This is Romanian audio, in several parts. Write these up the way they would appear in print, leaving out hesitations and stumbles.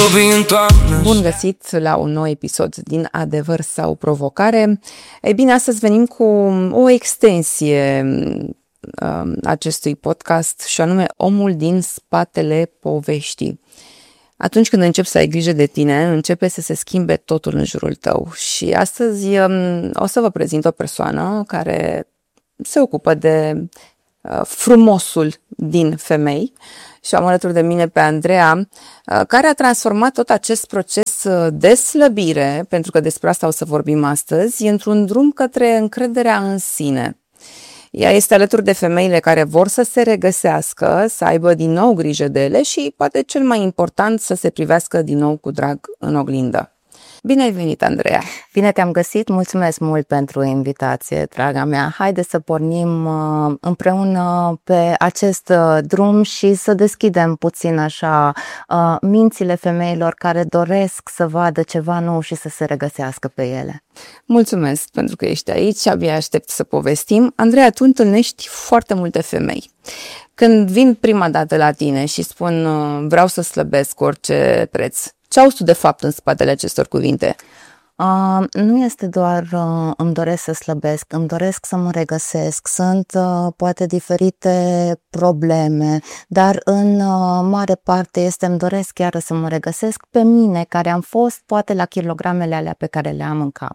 being thoughtless. Bun găsit la un nou episod din Adevăr sau Provocare. Ei bine, astăzi venim cu o extensie acestui podcast și anume omul din spatele poveștii. Atunci când începi să ai grijă de tine, începe să se schimbe totul în jurul tău. Și astăzi o să vă prezint o persoană care se ocupă de frumosul din femei și am alături de mine pe Andreea, care a transformat tot acest proces de slăbire, pentru că despre asta o să vorbim astăzi, într-un drum către încrederea în sine. Ea este alături de femeile care vor să se regăsească, să aibă din nou grijă de ele și, poate cel mai important, să se privească din nou cu drag în oglindă. Bine ai venit, Andreea! Bine te-am găsit, mulțumesc mult pentru invitație, draga mea. Haide să pornim împreună pe acest drum și să deschidem puțin așa mințile femeilor care doresc să vadă ceva nou și să se regăsească pe ele. Mulțumesc pentru că ești aici, abia aștept să povestim. Andreea, tu întâlnești foarte multe femei. Când vin prima dată la tine și spun vreau să slăbesc cu orice preț, ce auzi tu de fapt în spatele acestor cuvinte? Nu este doar îmi doresc să slăbesc, îmi doresc să mă regăsesc. Sunt poate diferite probleme, dar în mare parte este îmi doresc chiar să mă regăsesc pe mine, care am fost poate la kilogramele alea pe care le am în cap.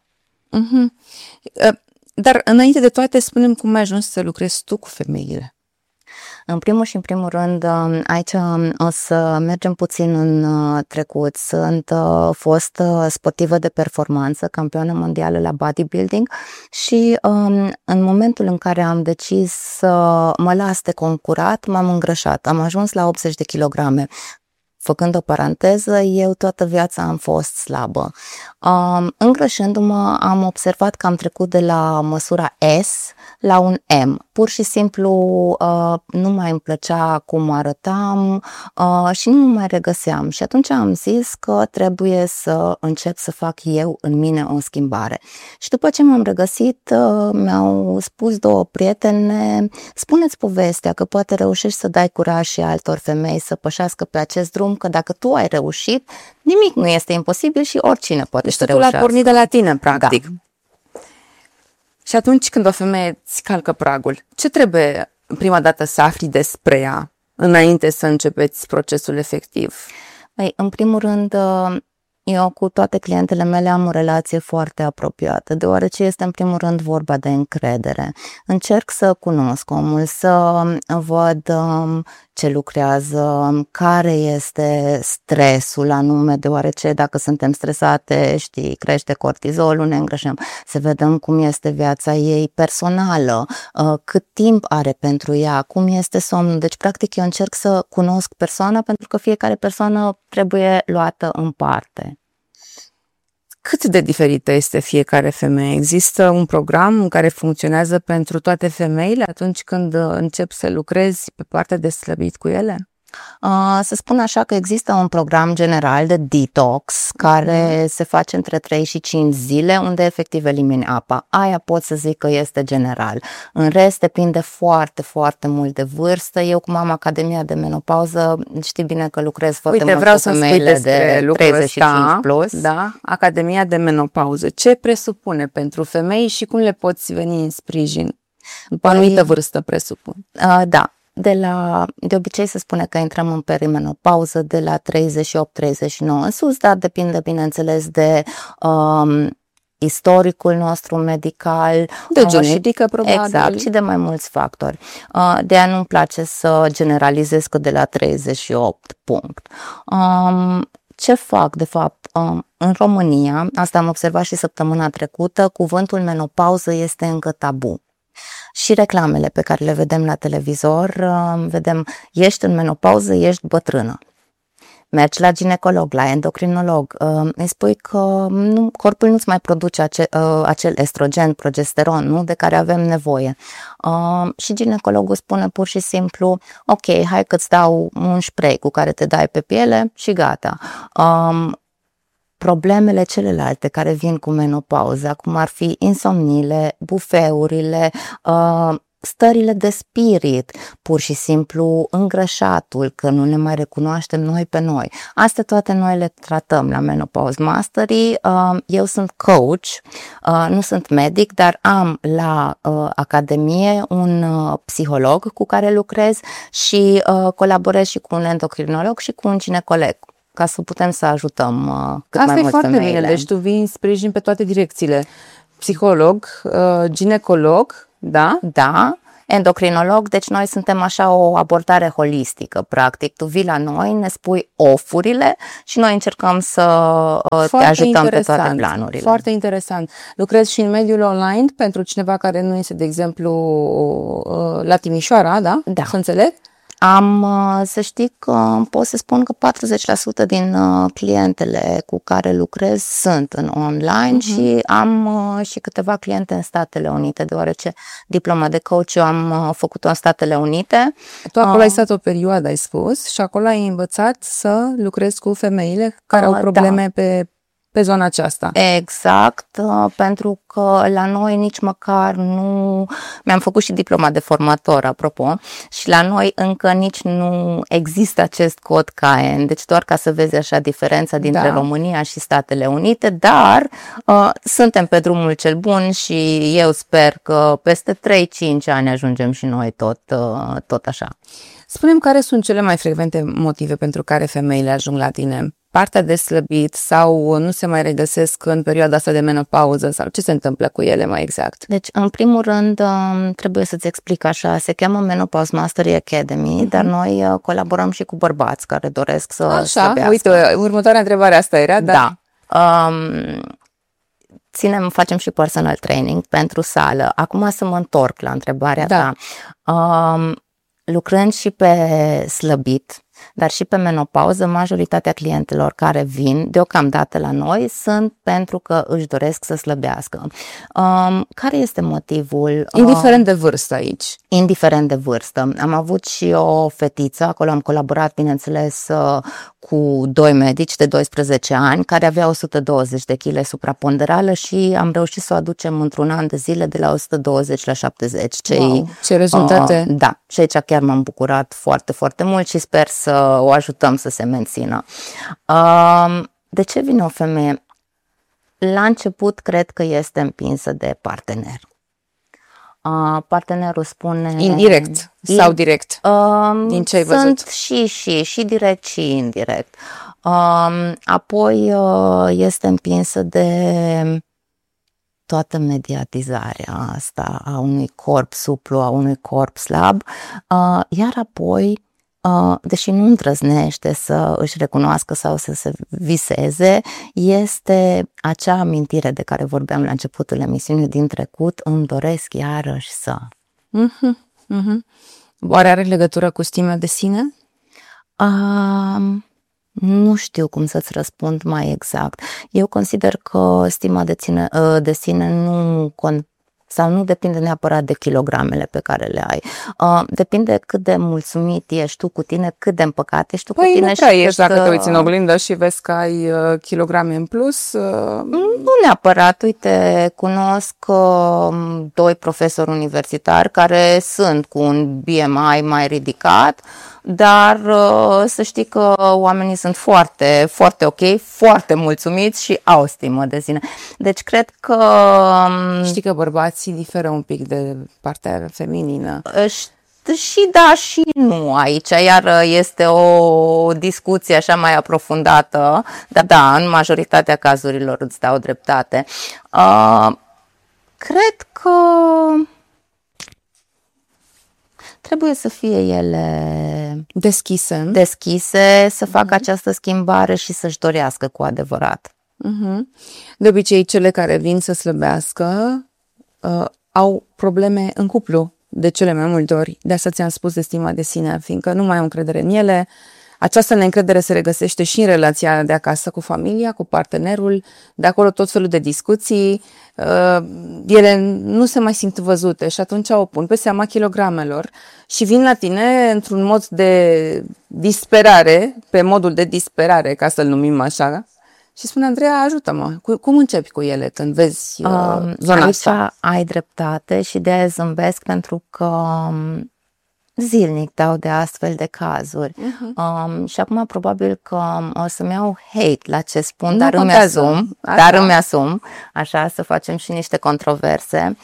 Dar înainte de toate, spune-mi cum ai ajuns să lucrezi tu cu femeile. În primul și în primul rând, aici o să mergem puțin în trecut. Sunt fost sportivă de performanță, campioană mondială la bodybuilding și în momentul în care am decis să mă las de concurat, m-am îngrășat. Am ajuns la 80 de kilograme. Făcând o paranteză, eu toată viața am fost slabă. Îngrășându-mă, am observat că am trecut de la măsura S la un M. Pur și simplu nu mai îmi plăcea cum arătam și nu mă mai regăseam. Și atunci am zis că trebuie să încep să fac eu în mine o schimbare. Și după ce m-am regăsit, mi-au spus două prietene, spuneți povestea că poate reușești să dai curaj și altor femei să pășească pe acest drum, că dacă tu ai reușit, nimic nu este imposibil și oricine poate să reușească. Totul a pornit de la tine, practic. Da. Și atunci când o femeie îți calcă pragul, ce trebuie prima dată să afli despre ea înainte să începeți procesul efectiv? În primul rând, eu cu toate clientele mele am o relație foarte apropiată, deoarece este în primul rând vorba de încredere. Încerc să cunosc omul, să văd ce lucrează, care este stresul anume, deoarece dacă suntem stresate, știi, crește cortizolul, ne îngrășăm. Să vedem cum este viața ei personală, cât timp are pentru ea, cum este somnul. Deci, practic, eu încerc să cunosc persoana, pentru că fiecare persoană trebuie luată în parte. Cât de diferită este fiecare femeie? Există un program care funcționează pentru toate femeile atunci când începi să lucrezi pe partea de slăbit cu ele? Să spun așa că există un program general de detox care se face între 3 și 5 zile, unde efectiv elimini apa. Aia pot să zic că este general. În rest depinde foarte, foarte mult de vârstă. Eu cum am Academia de Menopauză, știi bine că lucrez foarte mult cu femeile de 35 plus. Da, Academia de Menopauză. Ce presupune pentru femei și cum le poți veni în sprijin? După anumită vârstă, presupun. Da. De obicei se spune că intrăm în perimenopauză de la 38-39 în sus, dar depinde, bineînțeles, de istoricul nostru medical, de genetică, probabil. Exact, și de mai mulți factori. De aia nu-mi place să generalizez că de la 38, punct. Ce fac, de fapt, în România, asta am observat și săptămâna trecută, cuvântul menopauză este încă tabu. Și reclamele pe care le vedem la televizor, vedem, ești în menopauză, ești bătrână. Mergi la ginecolog, la endocrinolog, îi spui că corpul nu-ți mai produce acel estrogen, progesteron, nu, de care avem nevoie. Și ginecologul spune pur și simplu, ok, hai că-ți dau un spray cu care te dai pe piele și gata. Problemele celelalte care vin cu menopauza, cum ar fi insomniile, bufeurile, stările de spirit, pur și simplu îngrășatul, că nu ne mai recunoaștem noi pe noi. Astea toate noi le tratăm la Menopause Mastery. Eu sunt coach, nu sunt medic, dar am la Academie un psiholog cu care lucrez și colaborez și cu un endocrinolog și cu un ginecolog, ca să putem să ajutăm cât Asta mai mult foarte femeile. bine, deci tu vii în sprijin pe toate direcțiile. Psiholog, ginecolog, da? Da, endocrinolog, deci noi suntem așa o abordare holistică, practic. Tu vii la noi, ne spui ofurile și noi încercăm să te ajutăm pe toate planurile. Foarte interesant. Lucrezi și în mediul online pentru cineva care nu este, de exemplu, la Timișoara, da? Da. Să înțeleg? Să știi că pot să spun că 40% din clientele cu care lucrez sunt în online și am și câteva cliente în Statele Unite, deoarece diploma de coach eu am făcut-o în Statele Unite. Tu acolo ai stat o perioadă, ai spus, și acolo ai învățat să lucrezi cu femeile care au probleme pe zona aceasta. Exact, pentru că la noi nici măcar nu... Mi-am făcut și diploma de formator, apropo, și la noi încă nici nu există acest cod CAEN, deci doar ca să vezi așa diferența dintre România și Statele Unite, dar suntem pe drumul cel bun și eu sper că peste 3-5 ani ajungem și noi tot așa. Spune-mi care sunt cele mai frecvente motive pentru care femeile ajung la tine? Partea de slăbit sau nu se mai regăsesc în perioada asta de menopauză sau ce se întâmplă cu ele mai exact? Deci, în primul rând, trebuie să-ți explic așa, se cheamă Menopause Mastery Academy, dar noi colaborăm și cu bărbați care doresc să slăbească. Uite, următoarea întrebare asta era, da. Facem și personal training pentru sală. Acum să mă întorc la întrebarea ta. Lucrând și pe slăbit, dar și pe menopauză, majoritatea clientelor care vin deocamdată la noi sunt pentru că își doresc să slăbească. Care este motivul? Indiferent de vârstă aici. Indiferent de vârstă. Am avut și o fetiță, acolo am colaborat, bineînțeles, cu 2 medici de 12 ani care avea 120 de kg supraponderală și am reușit să o aducem într-un an de zile de la 120 la 70. Ce rezultate! Da, și aici chiar m-am bucurat foarte, foarte mult și sper să o ajutăm să se mențină. De ce vine o femeie? La început cred că este împinsă de partener. Partenerul spune... Indirect sau direct? Din ce ai văzut? Sunt și direct și indirect. Apoi este împinsă de toată mediatizarea asta a unui corp suplu, a unui corp slab, iar apoi, deși nu îndrăznește să își recunoască sau să se viseze, este acea amintire de care vorbeam la începutul emisiunii din trecut, îmi doresc iarăși să... Oare are legătură cu stima de sine? Nu știu cum să-ți răspund mai exact. Eu consider că stima de sine nu depinde neapărat de kilogramele pe care le ai. Depinde cât de mulțumit ești tu cu tine, cât de împăcat ești tu cu tine. Nu prea ești dacă te uiți în oglindă și vezi că ai kilograme în plus. Nu neapărat. Uite, cunosc 2 profesori universitari care sunt cu un BMI mai ridicat, dar să știi că oamenii sunt foarte, foarte ok, foarte mulțumiți și au stimă de sine. Deci cred că... Știi că bărbații diferă un pic de partea feminină. Și da și nu aici, iar este o discuție așa mai aprofundată, dar da, în majoritatea cazurilor îți dau dreptate. Cred că trebuie să fie ele deschise să facă această schimbare și să-și dorească cu adevărat. De obicei, cele care vin să slăbească au probleme în cuplu de cele mai multe ori. De asta ți-am spus de stima de sine, fiindcă nu mai au încredere în ele. Această neîncredere se regăsește și în relația de acasă cu familia, cu partenerul, de acolo tot felul de discuții, ele nu se mai simt văzute și atunci o pun pe seama kilogramelor și vin la tine într-un mod de disperare, pe modul de disperare, ca să-l numim așa, și spune, Andreea, ajută-mă, cum începi cu ele când vezi zona aici asta? ai dreptate și de aia zâmbesc pentru că zilnic dau de astfel de cazuri. Și acum probabil că o să-mi iau hate la ce spun, Nu dar contează. îmi asum, așa, să facem și niște controverse.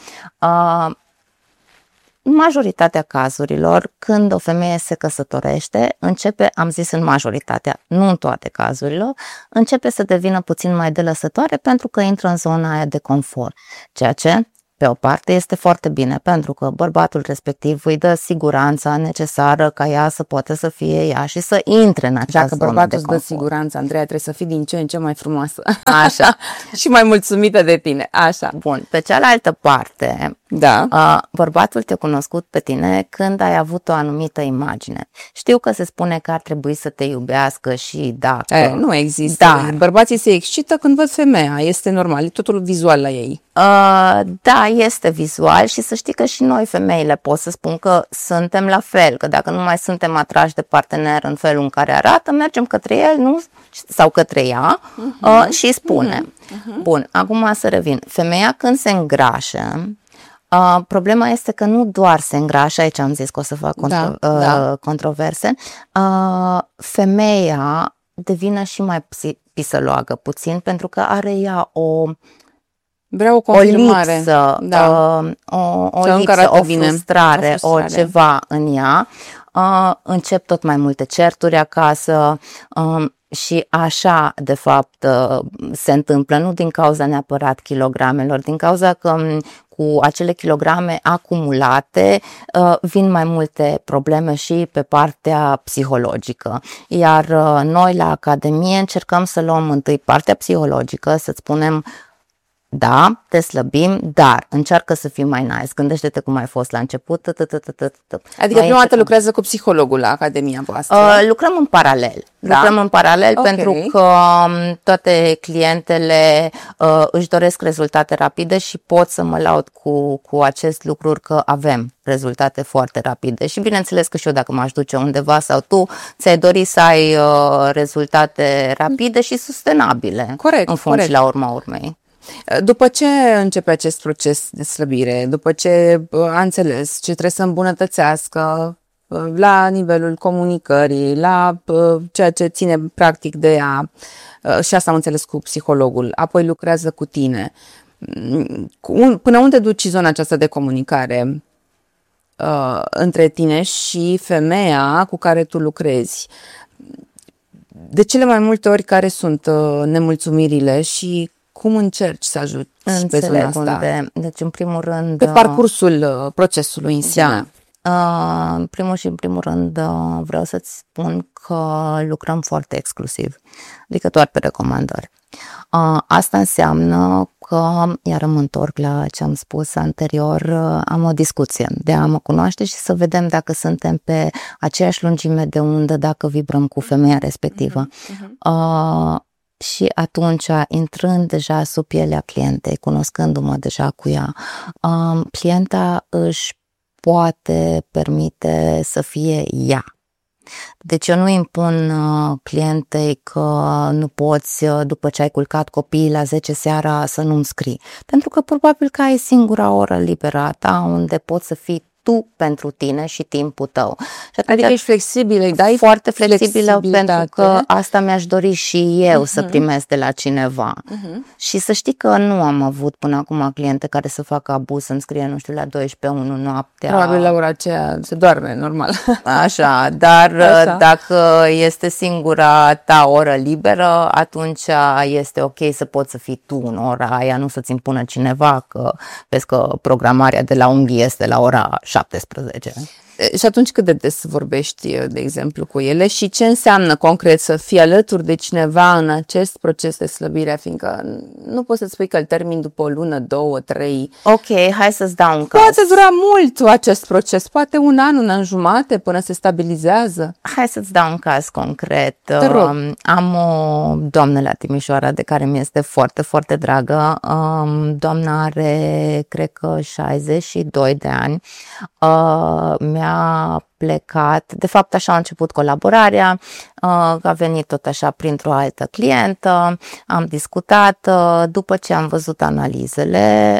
Majoritatea cazurilor, când o femeie se căsătorește, începe, am zis în majoritatea, nu în toate cazurile, începe să devină puțin mai delăsătoare pentru că intră în zona aia de confort, ceea ce pe o parte este foarte bine, pentru că bărbatul respectiv îi dă siguranța necesară ca ea să poată să fie ea și să intre în acea Dacă zonă bărbatul de îți dă confort. siguranță, Andreea, trebuie să fii din ce în ce mai frumoasă. Așa. Și mai mulțumită de tine. Așa. Bun, pe cealaltă parte, Da. bărbatul te-a cunoscut pe tine când ai avut o anumită imagine. Știu că se spune că ar trebui să te iubească și dacă... Nu există. Dar- Bărbații se excită când văd femeia. Este normal. E totul vizual la ei. Da, este vizual și să știi că și noi femeile pot să spun că suntem la fel, că dacă nu mai suntem atrași de partener în felul în care arată, mergem către el, nu? Sau către ea și îi spunem. Bun, acum să revin. Femeia când se îngrașă, problema este că nu doar se îngrașă, aici am zis că o să fac controverse, femeia devine și mai pisăloagă puțin pentru că are ea Vreau o o confirmare. lipsă, o Sau încă lipsă, arată o bine. frustrare, O frustrare. o ceva în ea. Încep tot mai multe certuri acasă și așa, de fapt, se întâmplă, nu din cauza neapărat kilogramelor, din cauza că cu acele kilograme acumulate vin mai multe probleme și pe partea psihologică. Iar noi la Academie încercăm să luăm întâi partea psihologică, să-ți spunem da, te slăbim, dar încearcă să fii mai nice. Gândește-te cum ai fost la început. Adică prima dată lucrează cu psihologul la Academia voastră. Lucrăm în paralel. Da? Lucrăm în paralel Ok. pentru că toate clientele își doresc rezultate rapide și pot să mă laud cu acest lucru că avem rezultate foarte rapide. Și bineînțeles că și eu dacă m-aș duce undeva sau tu ți-ai dori să ai rezultate rapide și sustenabile. Corect, în funcție corect. la urma urmei. După ce începe acest proces de slăbire, după ce a înțeles ce trebuie să îmbunătățească la nivelul comunicării, la ceea ce ține practic de ea, și asta am înțeles cu psihologul, apoi lucrează cu tine. Până unde duci zona aceasta de comunicare între tine și femeia cu care tu lucrezi? De cele mai multe ori care sunt nemulțumirile și cum încerci să ajuți pe zona asta? Deci, în primul rând... Pe parcursul procesului în sine. În primul și în primul rând vreau să-ți spun că lucrăm foarte exclusiv, adică doar pe recomandări. Asta înseamnă că, iar mă întorc la ce am spus anterior, am o discuție de a mă cunoaște și să vedem dacă suntem pe aceeași lungime de undă, dacă vibrăm cu femeia respectivă. Și atunci, intrând deja sub pielea clientei, cunoscându-mă deja cu ea, clienta își poate permite să fie ea. Deci eu nu impun clientei că nu poți, după ce ai culcat copiii la 10 seara, să nu-mi scrii. Pentru că probabil că ai singura oră liberă a ta unde poți să fii tu pentru tine și timpul tău. Și adică ești flexibilă, îi dai foarte flexibilă pentru că asta mi-aș dori și eu să primesc de la cineva. Și să știi că nu am avut până acum cliente care să facă abuz, să-mi scrie, nu știu, la 12:01 noaptea. Probabil la ora aceea se doarme, normal. Așa, dar dacă este singura ta oră liberă, atunci este ok să poți să fii tu în ora aia, nu să-ți impună cineva, că vezi că programarea de la unghii este la ora 17. Și atunci cât de des vorbești, de exemplu, cu ele și ce înseamnă concret să fii alături de cineva în acest proces de slăbire, fiindcă nu poți să-ți spui că îl termin după o lună, 2, 3. Ok, hai să-ți dau un caz. Poate dura mult acest proces, poate un an jumate până se stabilizează. Hai să-ți dau un caz concret. Te rog. Am o doamnă la Timișoara de care mi este foarte, foarte dragă. Doamna are, cred că 62 de ani. Mi-a a plecat, de fapt așa a început colaborarea, a venit tot așa printr-o altă clientă, am discutat, după ce am văzut analizele,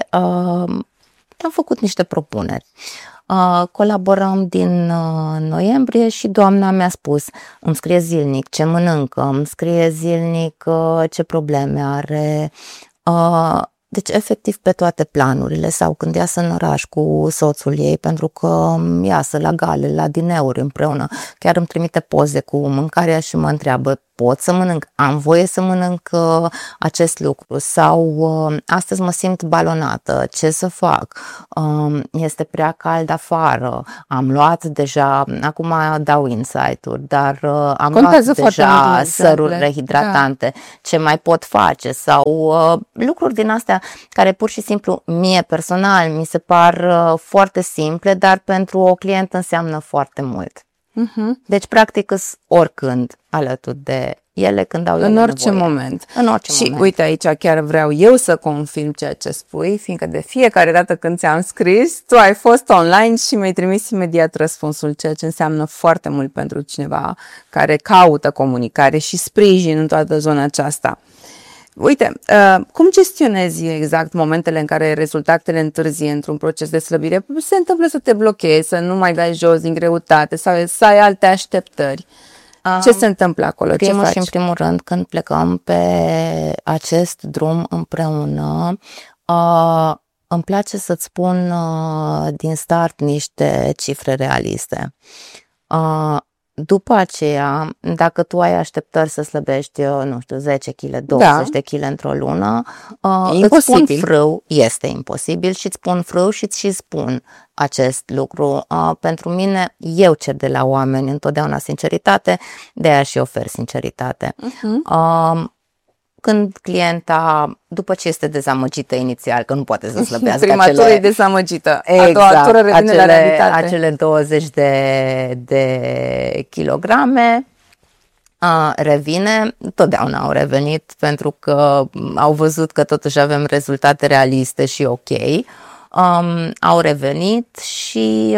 am făcut niște propuneri. Colaborăm din noiembrie și doamna mi-a spus, îmi scrie zilnic ce mănâncă, îmi scrie zilnic ce probleme are, deci efectiv pe toate planurile, sau când iasă în oraș cu soțul ei, pentru că iasă la gale, la dineuri împreună, chiar îmi trimite poze cu mâncarea și mă întreabă, pot să mănânc, am voie să mănânc acest lucru, sau astăzi mă simt balonată, ce să fac, este prea cald afară, am luat deja, acum dau insight-uri, dar am Contează luat deja săruri da. rehidratante, ce mai pot face, sau lucruri din astea care pur și simplu mie personal mi se par foarte simple, dar pentru o clientă înseamnă foarte mult. Deci, practic, oricând alături de ele, când au în orice nevoie. moment. În orice și moment. uite, aici chiar vreau eu să confirm ceea ce spui, fiindcă de fiecare dată când ți-am scris, tu ai fost online și mi-ai trimis imediat răspunsul, ceea ce înseamnă foarte mult pentru cineva care caută comunicare și sprijin în toată zona aceasta. Uite, cum gestionezi exact momentele în care rezultatele întârzie într-un proces de slăbire? Se întâmplă să te blochezi, să nu mai dai jos din greutate sau să ai alte așteptări. Ce se întâmplă acolo? Ce faci? Și în primul rând, când plecăm pe acest drum împreună, îmi place să-ți spun din start niște cifre realiste. După aceea, dacă tu ai așteptări să slăbești, nu știu, 10 kg, 20 de kg într-o lună, îți spun frâu, este imposibil și îți spun frâu și îți spun acest lucru. Pentru mine, eu cer de la oameni întotdeauna sinceritate, de aia și ofer sinceritate. Când clienta, după ce este dezamăgită inițial, că nu poate să slăbească prima tură e dezamăgită, exact, a doua tură revine la realitate. Acele 20 de kilograme revine, totdeauna au revenit pentru că au văzut că totuși avem rezultate realiste și ok. Au revenit și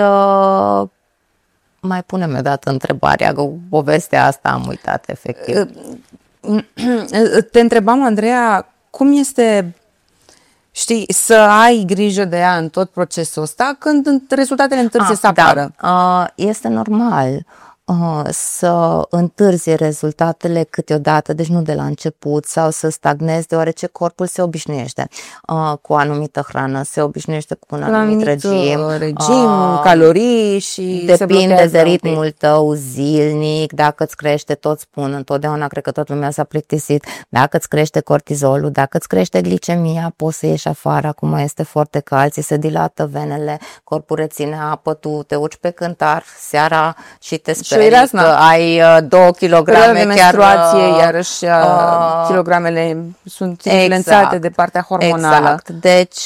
mai punem o dată întrebarea, că povestea asta am uitat efectiv. Te întrebam, Andreea, cum este, știi, să ai grijă de ea în tot procesul ăsta când rezultatele întârzie să apară? Da. Este normal să întârzie rezultatele câteodată, deci nu de la început, sau să stagnezi, deoarece corpul se obișnuiește cu o anumită hrană, se obișnuiește cu un anumit regim, calorii și depinde de ritmul tău zilnic, dacă îți crește, tot spun, întotdeauna cred că toată lumea s-a plictisit, dacă îți crește cortizolul, dacă îți crește glicemia, poți să ieși afară, acum este foarte cald, ți se dilată venele, corpul reține apă, tu te urci pe cântar seara și te speri că ai 2 kg de menstruație, iarăși kilogramele sunt influențate de partea hormonală. Exact. Deci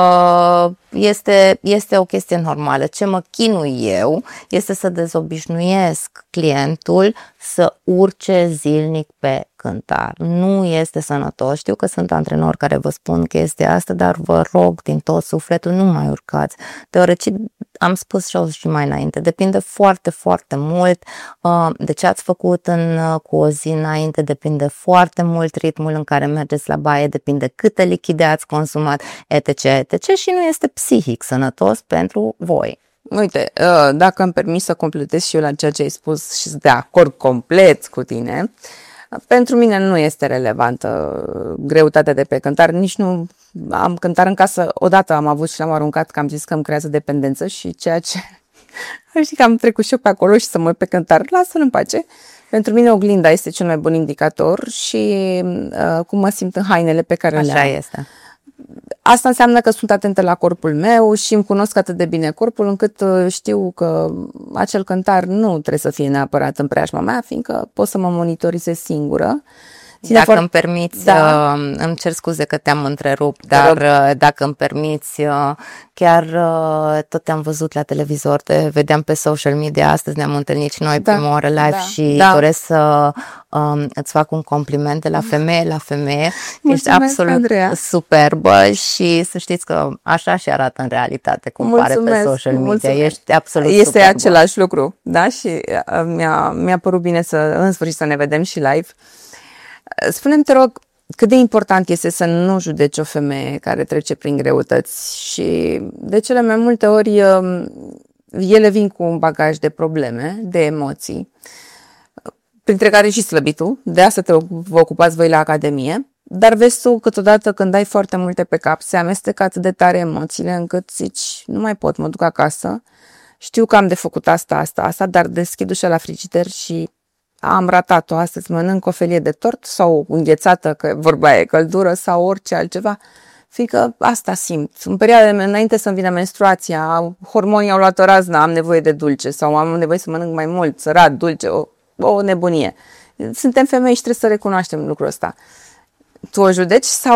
este o chestie normală. Ce mă chinui eu este să dezobișnuiesc clientul să urce zilnic pe cântar. Nu este sănătos. Știu că sunt antrenori care vă spun chestia asta, dar vă rog din tot sufletul, nu mai urcați. Deoarece am spus și mai înainte, depinde foarte, foarte mult de ce ați făcut cu o zi înainte, depinde foarte mult ritmul în care mergeți la baie, depinde câte lichide ați consumat, etc., etc. și nu este psihic sănătos pentru voi. Uite, dacă îmi permis să completez și eu la ceea ce ai spus și sunt de acord complet cu tine, pentru mine nu este relevantă greutatea de pe cântar, nici nu am cântar în casă, odată am avut și l-am aruncat că am zis că îmi creează dependență și ceea ce, știi că am trecut și eu pe acolo și să mă uit pe cântar, lasă-l în pace. Pentru mine oglinda este cel mai bun indicator și cum mă simt în hainele pe care le am. Așa este. Asta înseamnă că sunt atentă la corpul meu și îmi cunosc atât de bine corpul încât știu că acel cântar nu trebuie să fie neapărat în preajma mea, fiindcă pot să mă monitorizez singură. Dacă îmi permiți, îmi cer scuze că te-am întrerupt, dar dacă îmi permiți, chiar tot te-am văzut la televizor, te vedeam pe social media, astăzi ne-am întâlnit și noi prima oară live și doresc să îți fac un compliment de la femeie la femeie. Mulțumesc, ești absolut Andreea. Superbă și să știți că așa și arată în realitate, cum pare pe social media. Mulțumesc. Ești absolut Este superbă. același lucru, da? Și mi-a părut bine să, în sfârșit, să ne vedem și live. Spune-mi, te rog, cât de important este să nu judeci o femeie care trece prin greutăți și de cele mai multe ori ele vin cu un bagaj de probleme, de emoții, printre care și slăbitul, de asta vă ocupați voi la Academie, dar vezi tu câteodată când ai foarte multe pe cap, se amestecă atât de tare emoțiile încât zici, nu mai pot, mă duc acasă, știu că am de făcut asta, dar deschid ușa la frigider și am ratat-o astăzi, mănânc o felie de tort sau înghețată, că vorba e căldură, sau orice altceva, fiindcă asta simt. În perioada înainte să-mi vină menstruația, hormonii au luat o raznă, am nevoie de dulce sau am nevoie să mănânc mai mult, sărat, dulce, o nebunie. Suntem femei și trebuie să recunoaștem lucrul ăsta. Tu o judeci sau